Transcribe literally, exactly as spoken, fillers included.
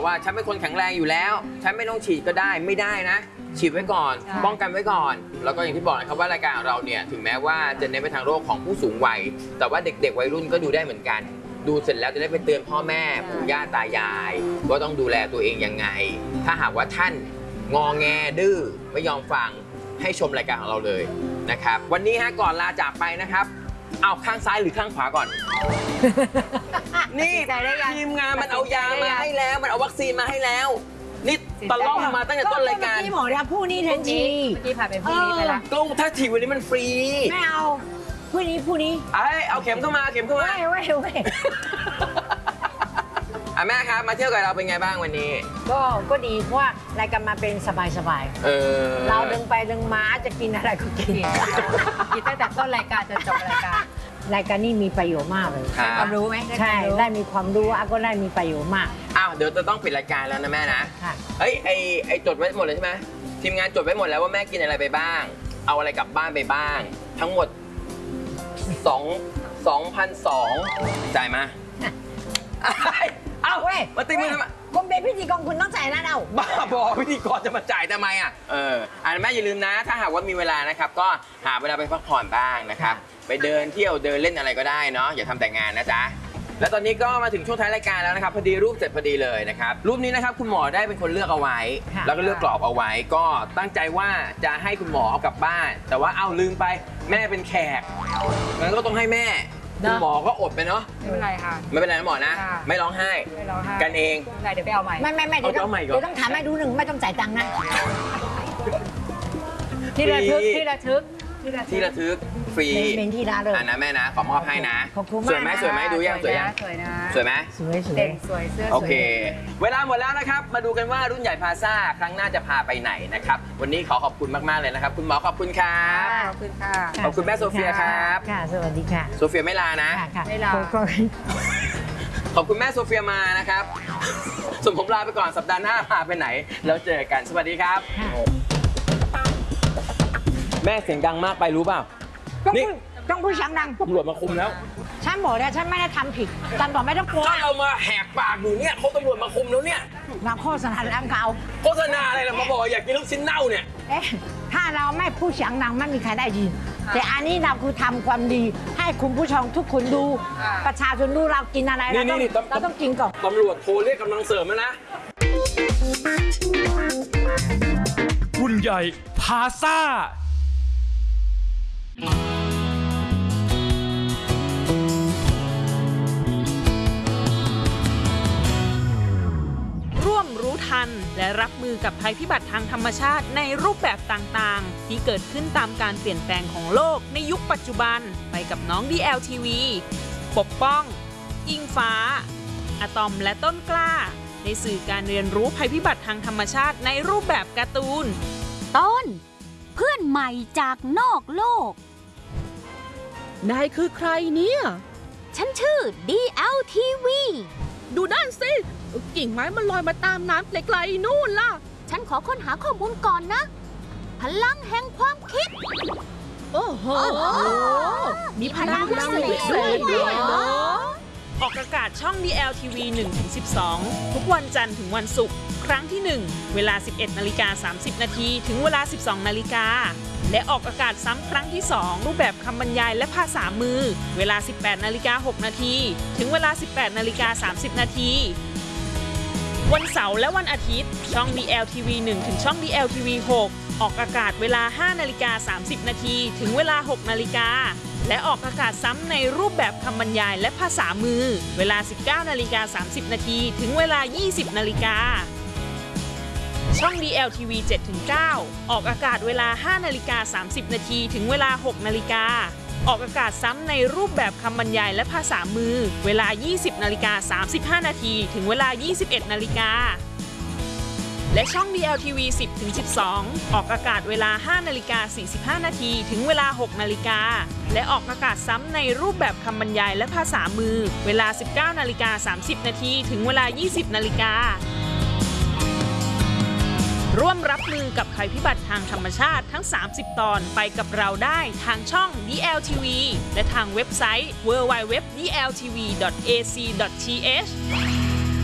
ว่าฉันเป็นคนแข็งแรงอยู่แล้วฉันไม่ต้องฉีดก็ได้ไม่ได้นะฉีดไว้ก่อนป้องกันไว้ก่อนแล้วก็อย่างที่บอกนะครับว่ารายการของเราเนี่ยถึงแม้ว่าจะเน้นไปทางโรคของผู้สูงวัยแต่ว่าเด็กๆวัยรุ่นก็ดูได้เหมือนกันดูเสร็จแล้วจะได้ไปเตือนพ่อแม่ปู่ย่าตายายว่าต้องดูแลตัวเองยังไงถ้าหากว่าท่านงอแงดื้อไม่ยอมฟังให้ชมรายการของเราเลยนะครับวันนี้ฮะก่อนลาจากไปนะครับเอาข้างซ้ายหรือข้างขวาก่อน นี่ทีมงานมันเอายามาให้แล้วมันเอาวัคซีนมาให้แล้วนี่ตะล่อมมาตั้งแต่ต้นรายการที่หมอเนี่ยผู้นี้ทันทีเมื่อกี้ผ่านไปผู้นี้ไปแล้วก็ถ้าทีวันนี้มันฟรีไม่เอาผู้นี้ผู้นี้ไอ้เอาเข็มเข้ามาเข็มเข้ามาเว้ยเว้ยเว้ยอ่ะแม่ครับมาเที่ยวกับเราเป็นไงบ้างวันนี้ก็ก็ดีเพราะว่ารายการมาเป็นสบายสบายเออเราดึงไปดึงมาจะกินอะไรก็กินกินตั้งแต่ต้นรายการจนจบรายการรายการนี้มีประโยชน์มากเลยความรู้ไหมใช่ได้มีความรู้อาก็ได้มีประโยชน์มากอ้าวเดี๋ยวจะต้องปิดรายการแล้วนะแม่นะเฮ้ยไอไอจดไว้หมดเลยใช่ไหมทีมงานจดไว้หมดแล้วว่าแม่กินอะไรไปบ้างเอาอะไรกลับบ้านไปบ้างทั้งหมดสองสองพันสองจ่ายมาเอ้าเว้ยมาตีมือทำไมคุณเป็นพิธีกรคุณต้องจ่ายนะเอาบ้าบอพิธีกรจะมาจ่ายทำไมอ่ะเอออ่าแม่อย่าลืมนะถ้าหากว่ามีเวลานะครับก็หาเวลาไปพักผ่อนบ้างนะครับไปเดินเที่ยวเดินเล่นอะไรก็ได้เนาะอย่าทำแต่งานนะจ๊ะและตอนนี้ก็มาถึงช่วงท้ายรายการแล้วนะครับพอดีรูปเสร็จพอดีเลยนะครับรูปนี้นะครับคุณหมอได้เป็นคนเลือกเอาไว้แล้วก็เลือกกรอบเอาไว้ก็ตั้งใจว่าจะให้คุณหมอเอากลับบ้านแต่ว่าเอาลืมไปแม่เป็นแขกงั้นก็ต้องให้แม่คุณหมอก็อดไปเนาะไม่เป็นไรค่ะไม่เป็นไรนะหมอนะไม่ร้องไห้ไม่ร้องไห้กันเองเดี๋ยวไปเอาใหม่ไม่ไม่ไม่เดี๋ยวต้องเดี๋ยวต้องถามให้ดูหนึ่งไม่ต้องจ่ายตังค์นะที่ระทึกที่ระทึกที่ระทึกฟรีเป็นที่ร้านเลยอ่านะแม่นะขอมอบให้นะขอบคุณมากสวยไหมสวยไหมดูยังสวยยังสวยนะสวยไหมสวยสวยเด่นสวยเสื้อสวยโอเคเวลาหมดแล้วนะครับมาดูกันว่ารุ่นใหญ่พาซ่าครั้งหน้าจะพาไปไหนนะครับวันนี้ขอขอบคุณมากๆเลยนะครับคุณหมอขอบคุณครับขอบคุณค่ะขอบคุณแม่โซเฟียครับค่ะสวัสดีค่ะโซเฟียไม่ลานะไม่ลาขอบคุณแม่โซเฟียมานะครับส่วนผมลาไปก่อนสัปดาห์หน้าพาไปไหนแล้วเจอกันสวัสดีครับแม่เสียงดังมากไปรู้เปล่านี่ต้องพูดเสียงดังตำรวจมาคุมแล้วฉันบอกแล้วฉันไม่ได้ทำผิดตำรวจไม่ต้องกลัวถ้าเรามาแหกปากอยู่เนี่ยเขาตำรวจมาคุมแล้วเนี่ยเราโฆษณาแล้วเขาโฆษณาอะไรล่ะมาบอกอยากกินลูกชิ้นเน่าเนี่ยเอ๊ะถ้าเราไม่พูดเสียงดังไม่มีใครได้ยินแต่อันนี้เราคือทำความดีให้คุณผู้ชมทุกคนดูประชาชนดูเรากินอะไรเราต้องเราต้องกินก่อนตำรวจโทรเรียกกำลังเสริมแล้วนะรุ่นใหญ่พาซ่าร่วมรู้ทันและรับมือกับภัยพิบัติทางธรรมชาติในรูปแบบต่างๆที่เกิดขึ้นตามการเปลี่ยนแปลงของโลกในยุคปัจจุบันไปกับน้อง ดี แอล ที วี ปกป้องอิงฟ้าอะตอมและต้นกล้าในสื่อการเรียนรู้ภัยพิบัติทางธรรมชาติในรูปแบบการ์ตูนต้นเพื่อนใหม่จากนอกโลกนายคือใครเนี่ยฉันชื่อ ดี แอล ที วีดูด้านสิกิ่งไม้มันลอยมาตามน้ำไกลๆนู่นล่ะฉันขอค้นหาข้อมูลก่อนนะพลังแห่งความคิดโอ้โหมีพลังพิเศษด้วยเหรอออกอากาศช่อง ดี แอล ที วี หนึ่งถึงสิบสอง ทุกวันจันทร์ถึงวันศุกร์ครั้งที่หนึ่งเวลา สิบเอ็ดนาฬิกาสามสิบนาทีถึงเวลา สิบสองนาฬิกาและออกอากาศซ้ำครั้งที่สองรูปแบบคำบรรยายและภาษามือเวลา สิบแปดนาฬิกาหกนาทีถึงเวลา สิบแปดนาฬิกาสามสิบนาทีวันเสาร์และวันอาทิตย์ช่อง ดี แอล ที วี หนึ่งถึงช่อง ดี แอล ที วี หกออกอากาศเวลา ห้านาฬิกาสามสิบนาทีถึงเวลา หกนาฬิกาและออกอากาศซ้ำในรูปแบบคำบรรยายและภาษามือเวลา สิบเก้านาฬิกาสามสิบนาทีถึงเวลา ยี่สิบนาฬิกาช่อง ดี แอล ที วี เจ็ดถึงเก้า ออกอากาศเวลา ห้านาฬิกาสามสิบนาทีถึงเวลา หกนาฬิกาออกอากาศซ้ำในรูปแบบคำบรรยายและภาษามือเวลา ยี่สิบนาฬิกาสามสิบห้านาทีถึงเวลา ยี่สิบเอ็ดนาฬิกาและช่อง ดี แอล ที วี สิบถึงสิบสอง ออกอากาศเวลา ห้านาฬิกาสี่สิบห้านาทีถึงเวลา หกนาฬิกาและออกอากาศซ้ำในรูปแบบคำบรรยายและภาษามือเวลา สิบเก้านาฬิกาสามสิบนาทีถึงเวลา ยี่สิบนาฬิการ่วมรับมือกับภัยพิบัติทางธรรมชาติทั้งสามสิบตอนไปกับเราได้ทางช่อง ดี แอล ที วี และทางเว็บไซต์ ดับเบิลยู ดับเบิลยู ดับเบิลยู ดอท ดี แอล ที วี ดอท เอ ซี ดอท ที เอช